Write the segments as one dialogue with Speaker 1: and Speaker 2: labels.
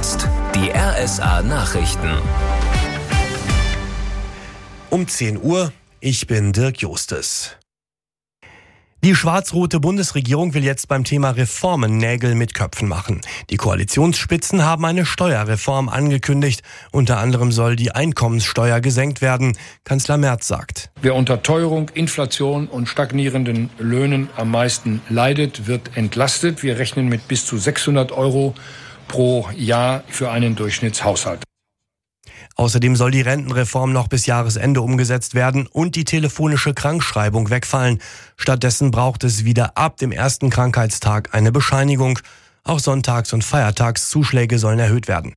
Speaker 1: jetzt die RSA Nachrichten.
Speaker 2: Um 10 Uhr, ich bin Dirk Justes. Die schwarz-rote Bundesregierung will jetzt beim Thema Reformen Nägel mit Köpfen machen. Die Koalitionsspitzen haben eine Steuerreform angekündigt. Unter anderem soll die Einkommenssteuer gesenkt werden. Kanzler Merz sagt:
Speaker 3: Wer unter Teuerung, Inflation und stagnierenden Löhnen am meisten leidet, wird entlastet. Wir rechnen mit bis zu 600 € pro Jahr für einen Durchschnittshaushalt.
Speaker 2: Außerdem soll die Rentenreform noch bis Jahresende umgesetzt werden und die telefonische Krankschreibung wegfallen. Stattdessen braucht es wieder ab dem ersten Krankheitstag eine Bescheinigung. Auch Sonntags- und Feiertagszuschläge sollen erhöht werden.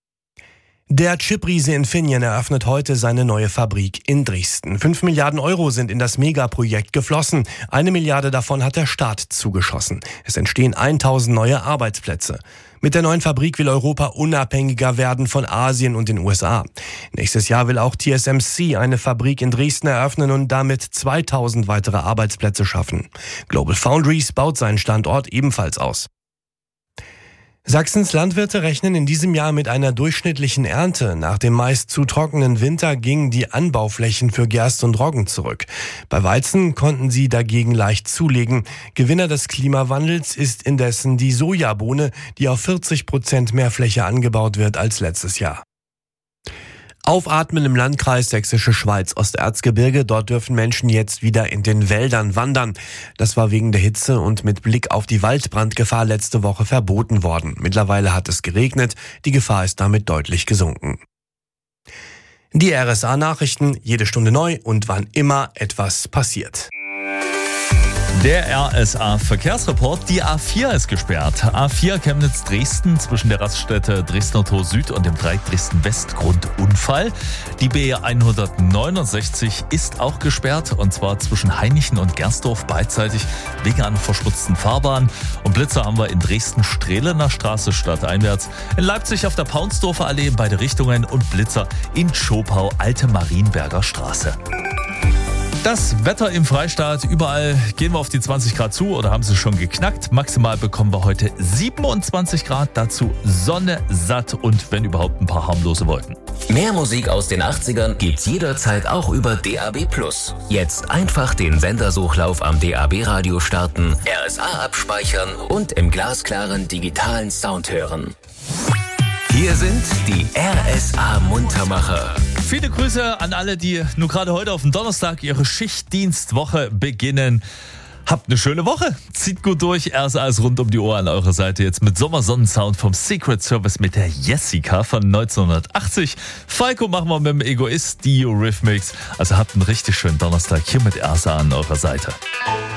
Speaker 2: Der Chipriese Infineon eröffnet heute seine neue Fabrik in Dresden. 5 Milliarden € sind in das Megaprojekt geflossen. 1 Milliarde davon hat der Staat zugeschossen. Es entstehen 1000 neue Arbeitsplätze. Mit der neuen Fabrik will Europa unabhängiger werden von Asien und den USA. Nächstes Jahr will auch TSMC eine Fabrik in Dresden eröffnen und damit 2000 weitere Arbeitsplätze schaffen. Global Foundries baut seinen Standort ebenfalls aus. Sachsens Landwirte rechnen in diesem Jahr mit einer durchschnittlichen Ernte. Nach dem meist zu trockenen Winter gingen die Anbauflächen für Gerste und Roggen zurück. Bei Weizen konnten sie dagegen leicht zulegen. Gewinner des Klimawandels ist indessen die Sojabohne, die auf 40% mehr Fläche angebaut wird als letztes Jahr. Aufatmen im Landkreis Sächsische Schweiz, Osterzgebirge. Dort dürfen Menschen jetzt wieder in den Wäldern wandern. Das war wegen der Hitze und mit Blick auf die Waldbrandgefahr letzte Woche verboten worden. Mittlerweile hat es geregnet. Die Gefahr ist damit deutlich gesunken. Die RSA-Nachrichten, jede Stunde neu und wann immer etwas passiert.
Speaker 4: Der RSA-Verkehrsreport, die A4 ist gesperrt. A4 Chemnitz-Dresden zwischen der Raststätte Dresdner Tor Süd und dem Dreieck Dresden-West Grundunfall. Die B169 ist auch gesperrt und zwar zwischen Hainichen und Gersdorf beidseitig wegen einer verschmutzten Fahrbahn. Und Blitzer haben wir in Dresden-Strehlener Straße stadteinwärts, in Leipzig auf der Paunsdorfer Allee in beide Richtungen und Blitzer in Schopau Alte Marienberger Straße. Das Wetter im Freistaat, überall gehen wir auf die 20 Grad zu oder haben sie schon geknackt. Maximal bekommen wir heute 27 Grad, dazu Sonne, satt und wenn überhaupt ein paar harmlose Wolken.
Speaker 1: Mehr Musik aus den 80ern gibt's jederzeit auch über DAB+. Jetzt einfach den Sendersuchlauf am DAB-Radio starten, RSA abspeichern und im glasklaren digitalen Sound hören. Hier sind die RSA-Muntermacher.
Speaker 4: Viele Grüße an alle, die nur gerade heute auf dem Donnerstag ihre Schichtdienstwoche beginnen. Habt eine schöne Woche. Zieht gut durch. RSA ist rund um die Uhr an eurer Seite. Jetzt mit Sommersonnensound vom Secret Service mit der Jessica von 1980. Falco machen wir mit dem Egoist, die Eurythmics. Also habt einen richtig schönen Donnerstag hier mit RSA an eurer Seite.